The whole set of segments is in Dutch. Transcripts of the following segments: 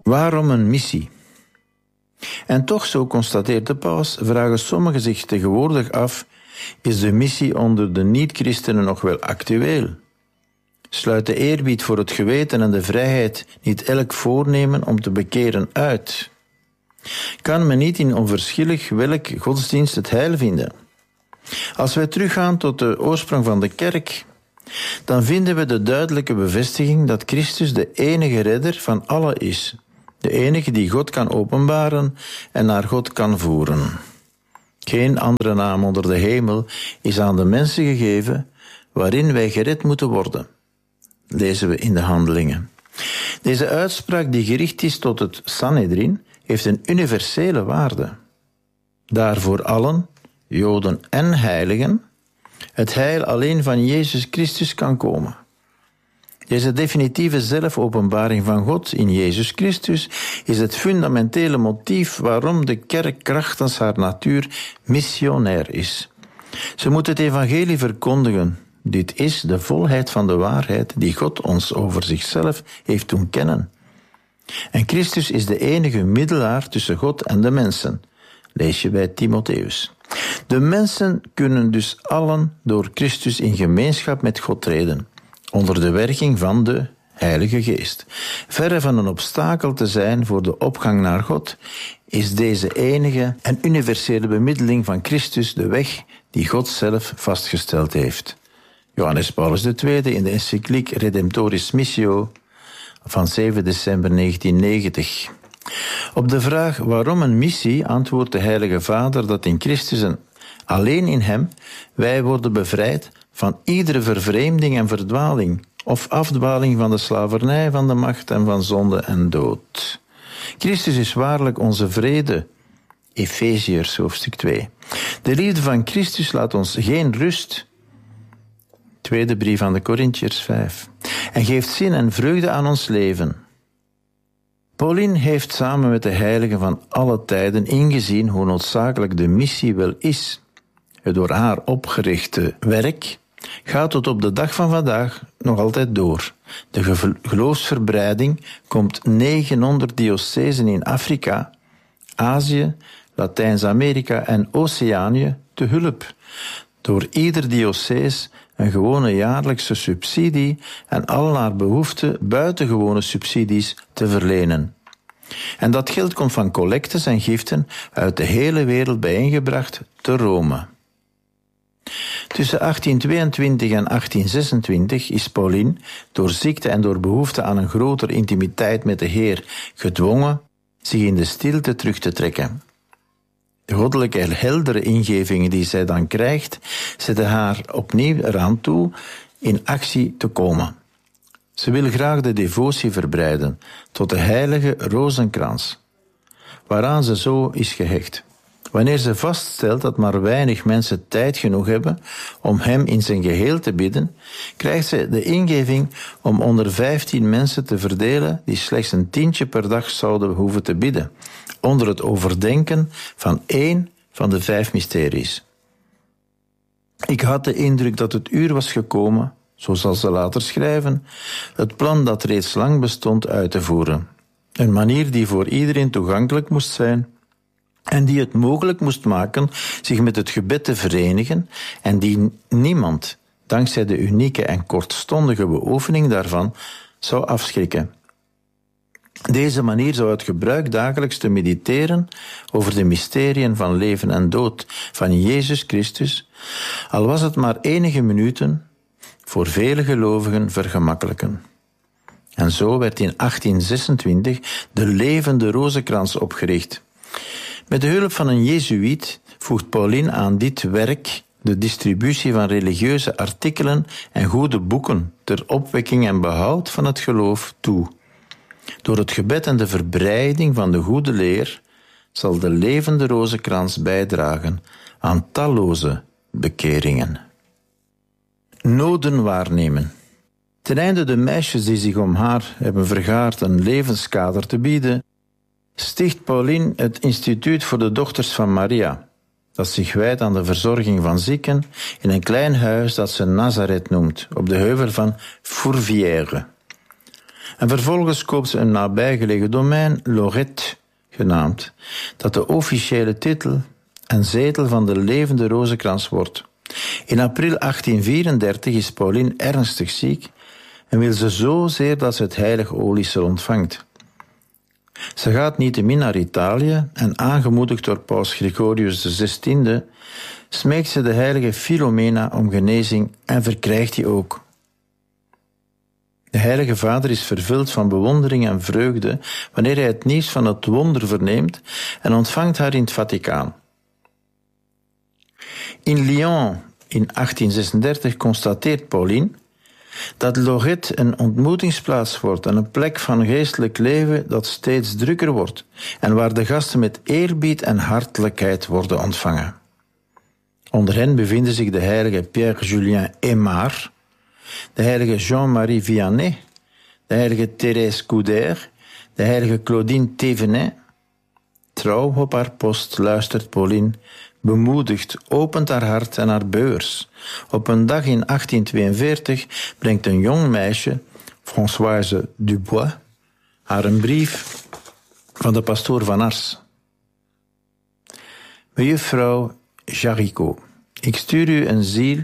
Waarom een missie? En toch, zo constateert de paus, vragen sommigen zich tegenwoordig af: is de missie onder de niet-christenen nog wel actueel? Sluit de eerbied voor het geweten en de vrijheid niet elk voornemen om te bekeren uit? Kan men niet in onverschillig welk godsdienst het heil vinden? Als wij teruggaan tot de oorsprong van de kerk, dan vinden we de duidelijke bevestiging dat Christus de enige redder van allen is. De enige die God kan openbaren en naar God kan voeren. Geen andere naam onder de hemel is aan de mensen gegeven waarin wij gered moeten worden. Lezen we in de Handelingen. Deze uitspraak die gericht is tot het Sanhedrin heeft een universele waarde. Daarvoor allen, Joden en heiligen, het heil alleen van Jezus Christus kan komen. Deze definitieve zelfopenbaring van God in Jezus Christus is het fundamentele motief waarom de kerk krachtens haar natuur missionair is. Ze moet het evangelie verkondigen. Dit is de volheid van de waarheid die God ons over zichzelf heeft doen kennen. En Christus is de enige middelaar tussen God en de mensen, lees je bij Timotheus. De mensen kunnen dus allen door Christus in gemeenschap met God treden, onder de werking van de Heilige Geest. Verre van een obstakel te zijn voor de opgang naar God, is deze enige en universele bemiddeling van Christus de weg die God zelf vastgesteld heeft. Johannes Paulus II in de encycliek Redemptoris Missio van 7 december 1990. Op de vraag waarom een missie antwoordt de Heilige Vader dat in Christus en alleen in Hem wij worden bevrijd van iedere vervreemding en verdwaling of afdwaling van de slavernij, van de macht en van zonde en dood. Christus is waarlijk onze vrede. Efeziërs hoofdstuk 2. De liefde van Christus laat ons geen rust. Tweede brief aan de Korintiërs 5. En geeft zin en vreugde aan ons leven. Pauline heeft samen met de heiligen van alle tijden ingezien hoe noodzakelijk de missie wel is. Het door haar opgerichte werk gaat tot op de dag van vandaag nog altijd door. De geloofsverbreiding komt 900 diocesen in Afrika, Azië, Latijns-Amerika en Oceanië te hulp. Door ieder diocees een gewone jaarlijkse subsidie en al naar behoefte buitengewone subsidies te verlenen. En dat geld komt van collectes en giften uit de hele wereld bijeengebracht te Rome. Tussen 1822 en 1826 is Pauline, door ziekte en door behoefte aan een grotere intimiteit met de Heer, gedwongen zich in de stilte terug te trekken. De goddelijke heldere ingevingen die zij dan krijgt, zetten haar opnieuw eraan toe in actie te komen. Ze wil graag de devotie verbreiden tot de heilige rozenkrans, waaraan ze zo is gehecht. Wanneer ze vaststelt dat maar weinig mensen tijd genoeg hebben om hem in zijn geheel te bidden, krijgt ze de ingeving om onder 15 mensen te verdelen die slechts een tientje per dag zouden hoeven te bidden, onder het overdenken van 1 van de 5 mysteries. Ik had de indruk dat het uur was gekomen, zo zal ze later schrijven, het plan dat reeds lang bestond uit te voeren. Een manier die voor iedereen toegankelijk moest zijn en die het mogelijk moest maken zich met het gebed te verenigen en die niemand, dankzij de unieke en kortstondige beoefening daarvan, zou afschrikken. Deze manier zou het gebruik dagelijks te mediteren over de mysteriën van leven en dood van Jezus Christus, al was het maar enige minuten, voor vele gelovigen vergemakkelijken. En zo werd in 1826 de levende rozenkrans opgericht. Met de hulp van een jezuïet voegt Pauline aan dit werk de distributie van religieuze artikelen en goede boeken ter opwekking en behoud van het geloof toe. Door het gebed en de verbreiding van de goede leer zal de levende rozenkrans bijdragen aan talloze bekeringen. Noden waarnemen. Ten einde de meisjes die zich om haar hebben vergaard een levenskader te bieden, sticht Pauline het Instituut voor de Dochters van Maria, dat zich wijdt aan de verzorging van zieken in een klein huis dat ze Nazareth noemt, op de heuvel van Fourvière. En vervolgens koopt ze een nabijgelegen domein, Lorette genaamd, dat de officiële titel en zetel van de levende Rozenkrans wordt. In april 1834 is Pauline ernstig ziek en wil ze zozeer dat ze het heilige oliesel ontvangt. Ze gaat niettemin naar Italië en aangemoedigd door paus Gregorius XVI smeekt ze de heilige Filomena om genezing en verkrijgt die ook. De heilige vader is vervuld van bewondering en vreugde wanneer hij het nieuws van het wonder verneemt en ontvangt haar in het Vaticaan. In Lyon in 1836 constateert Pauline dat Lorette een ontmoetingsplaats wordt en een plek van geestelijk leven dat steeds drukker wordt en waar de gasten met eerbied en hartelijkheid worden ontvangen. Onder hen bevinden zich de heilige Pierre-Julien Aymar, de heilige Jean-Marie Vianney, de heilige Thérèse Couder, de heilige Claudine Thévenet. Trouw op haar post luistert Pauline, bemoedigd, opent haar hart en haar beurs. Op een dag in 1842 brengt een jong meisje, Françoise Dubois, haar een brief van de pastoor van Ars. Mejuffrouw Jaricot, ik stuur u een ziel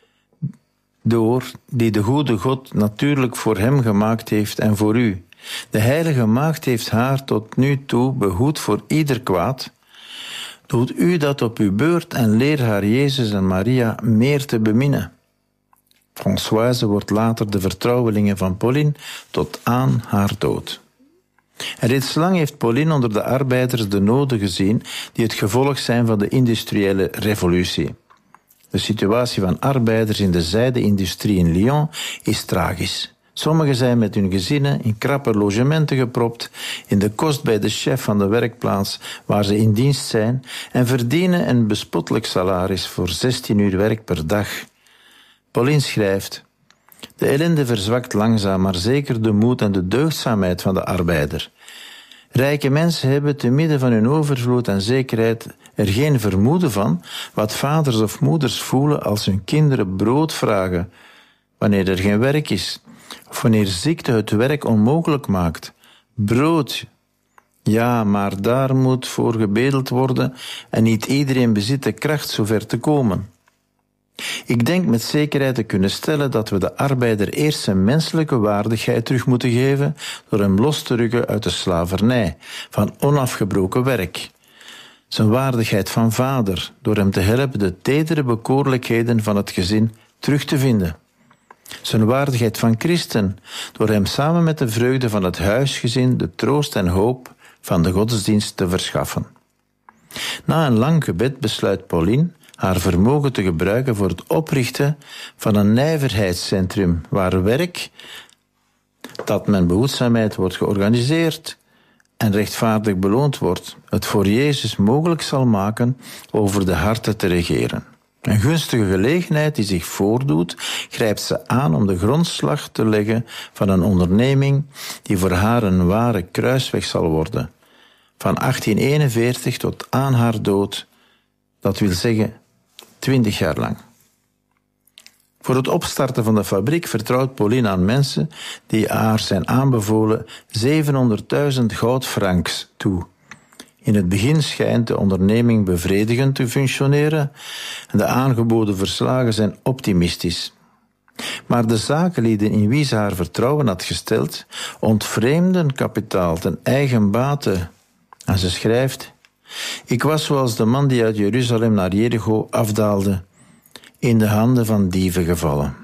door die de goede God natuurlijk voor hem gemaakt heeft en voor u. De heilige maagd heeft haar tot nu toe behoed voor ieder kwaad. Doet u dat op uw beurt en leer haar Jezus en Maria meer te beminnen. Françoise wordt later de vertrouwelinge van Pauline tot aan haar dood. En reeds lang heeft Pauline onder de arbeiders de noden gezien die het gevolg zijn van de industriële revolutie. De situatie van arbeiders in de zijde-industrie in Lyon is tragisch. Sommigen zijn met hun gezinnen in krappe logementen gepropt, in de kost bij de chef van de werkplaats waar ze in dienst zijn en verdienen een bespottelijk salaris voor 16 uur werk per dag. Pauline schrijft: de ellende verzwakt langzaam maar zeker de moed en de deugdzaamheid van de arbeider. Rijke mensen hebben te midden van hun overvloed en zekerheid er geen vermoeden van wat vaders of moeders voelen als hun kinderen brood vragen, wanneer er geen werk is, of wanneer ziekte het werk onmogelijk maakt. Brood, ja, maar daar moet voor gebedeld worden en niet iedereen bezit de kracht zover te komen. Ik denk met zekerheid te kunnen stellen dat we de arbeider eerst zijn menselijke waardigheid terug moeten geven door hem los te rukken uit de slavernij, van onafgebroken werk. Zijn waardigheid van vader, door hem te helpen de tedere bekoorlijkheden van het gezin terug te vinden. Zijn waardigheid van christen, door hem samen met de vreugde van het huisgezin de troost en hoop van de godsdienst te verschaffen. Na een lang gebed besluit Pauline haar vermogen te gebruiken voor het oprichten van een nijverheidscentrum waar werk, dat met behoedzaamheid wordt georganiseerd en rechtvaardig beloond wordt, het voor Jezus mogelijk zal maken over de harten te regeren. Een gunstige gelegenheid die zich voordoet, grijpt ze aan om de grondslag te leggen van een onderneming die voor haar een ware kruisweg zal worden. Van 1841 tot aan haar dood, dat wil zeggen 20 jaar lang. Voor het opstarten van de fabriek vertrouwt Pauline aan mensen die haar zijn aanbevolen 700.000 goudfrancs toe. In het begin schijnt de onderneming bevredigend te functioneren en de aangeboden verslagen zijn optimistisch. Maar de zakenlieden in wie ze haar vertrouwen had gesteld, ontvreemden kapitaal ten eigen bate. En ze schrijft: ik was zoals de man die uit Jeruzalem naar Jericho afdaalde, in de handen van dieven gevallen.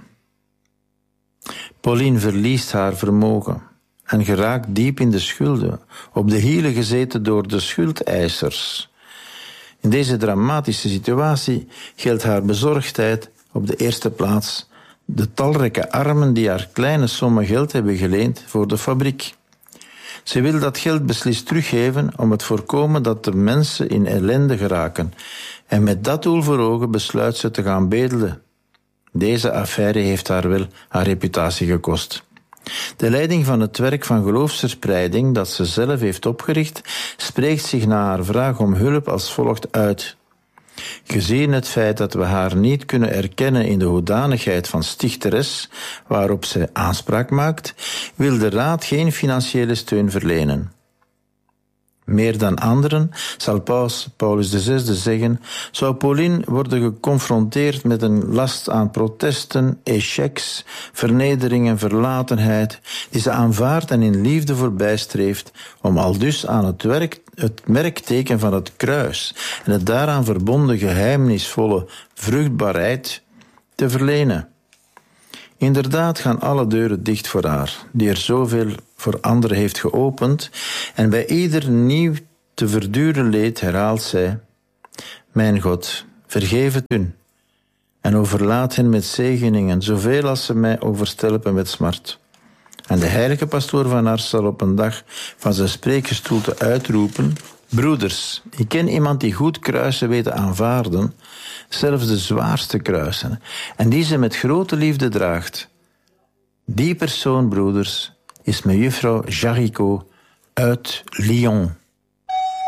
Pauline verliest haar vermogen en geraakt diep in de schulden, op de hielen gezeten door de schuldeisers. In deze dramatische situatie geldt haar bezorgdheid op de eerste plaats de talrijke armen die haar kleine sommen geld hebben geleend voor de fabriek. Ze wil dat geld beslist teruggeven om het voorkomen dat de mensen in ellende geraken. En met dat doel voor ogen besluit ze te gaan bedelen. Deze affaire heeft haar wel haar reputatie gekost. De leiding van het werk van geloofsverspreiding dat ze zelf heeft opgericht, spreekt zich na haar vraag om hulp als volgt uit: Gezien het feit dat we haar niet kunnen erkennen in de hoedanigheid van stichteres waarop zij aanspraak maakt, wil de Raad geen financiële steun verlenen. Meer dan anderen, zal Paulus VI zeggen, zou Pauline worden geconfronteerd met een last aan protesten, échecs, vernedering en verlatenheid, die ze aanvaardt en in liefde voorbijstreeft, om aldus aan het merkteken van het kruis en het daaraan verbonden geheimnisvolle vruchtbaarheid te verlenen. Inderdaad gaan alle deuren dicht voor haar, die er zoveel voor anderen heeft geopend, en bij ieder nieuw te verduren leed herhaalt zij: Mijn God, vergeef het hun, en overlaat hen met zegeningen, zoveel als ze mij overstelpen met smart. En de heilige pastoor van Ars zal op een dag van zijn spreekgestoelte uitroepen: Broeders, ik ken iemand die goed kruisen weet te aanvaarden, zelfs de zwaarste kruisen, en die ze met grote liefde draagt. Die persoon, broeders, is mejuffrouw Jaricot uit Lyon.